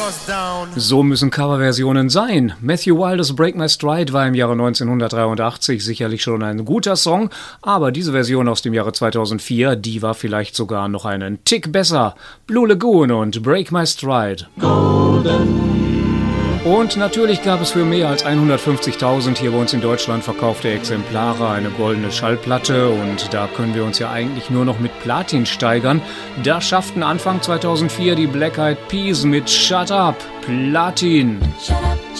So müssen Coverversionen sein. Matthew Wilders Break My Stride war im Jahre 1983 sicherlich schon ein guter Song, aber diese Version aus dem Jahre 2004, die war vielleicht sogar noch einen Tick besser. Blue Lagoon und Break My Stride. Golden. Und natürlich gab es für mehr als 150.000 hier bei uns in Deutschland verkaufte Exemplare eine goldene Schallplatte und da können wir uns ja eigentlich nur noch mit Platin steigern. Da schafften Anfang 2004 die Black Eyed Peas mit Shut Up, Platin. Shut up.